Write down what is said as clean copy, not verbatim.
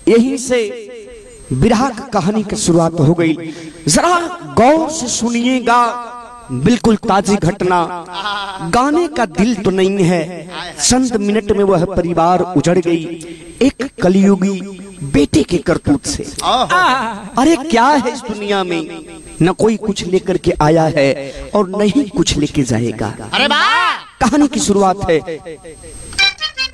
यहीं से विरह की कहानी की शुरुआत हो गई। जरा गौर से सुनिएगा, बिल्कुल ताजी घटना। गाने का दिल तो नहीं है, चंद मिनट में वह परिवार उजड़ गई एक कलयुगी बेटे के करतूत से। अरे क्या है इस दुनिया में, न कोई कुछ लेकर के आया है और न ही कुछ लेके जाएगा। अरे वाह! कहानी की शुरुआत है